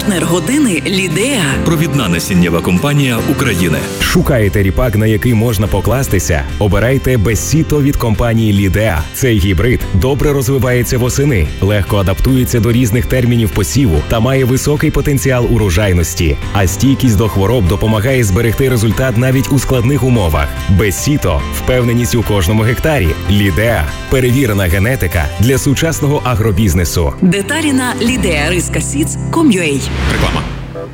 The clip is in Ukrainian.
Партнер години Лідеа. Провідна насіннєва компанія України. Шукаєте ріпак, на який можна покластися? Обирайте Бессіто від компанії Лідеа. Цей гібрид добре розвивається восени, легко адаптується до різних термінів посіву та має високий потенціал урожайності. А стійкість до хвороб допомагає зберегти результат навіть у складних умовах. Бессіто – впевненість у кожному гектарі. Лідеа – перевірена генетика для сучасного агробізнесу. Деталі на lideariskasids.com.ua. Реклама.